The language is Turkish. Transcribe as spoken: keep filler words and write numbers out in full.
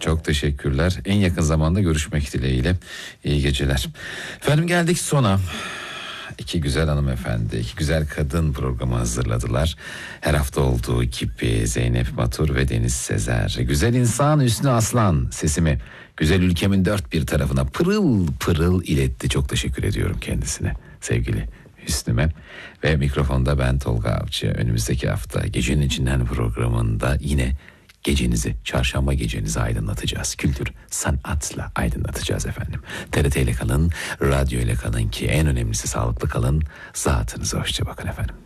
Çok teşekkürler. En yakın zamanda görüşmek dileğiyle. İyi geceler. Efendim geldik sona. İki güzel hanımefendi, iki güzel kadın programı hazırladılar. Her hafta olduğu gibi Zeynep Matur ve Deniz Sezer. Güzel insan Hüsnü Aslan sesimi güzel ülkemin dört bir tarafına pırıl pırıl iletti. Çok teşekkür ediyorum kendisine, sevgili Hüsnü'me. Ve mikrofonda ben Tolga Avcı. Önümüzdeki hafta Gecenin İçinden programında yine gecenizi, çarşamba gecenizi aydınlatacağız. Kültür, sanatla aydınlatacağız efendim. T R T ile kalın, radyo ile kalın ki en önemlisi sağlıklı kalın. Zatınıza hoşça bakın efendim.